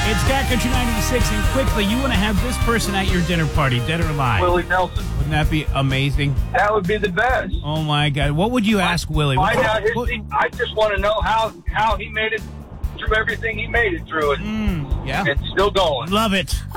It's Cat Country 96, and quickly, you want to have this person at your dinner party, dead or alive. Willie Nelson. Wouldn't that be amazing? That would be the best. Oh, my God. What would you ask Willie? Find out I just want to know how he made it through everything he made it through. Yeah. And still going. Love it.